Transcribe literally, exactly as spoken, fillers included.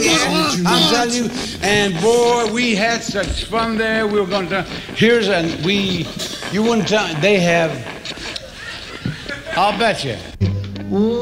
yeah. I'm telling you. And boy, we had such fun there. We were going to. Here's and we. You wouldn't tell. They have. I'll bet you.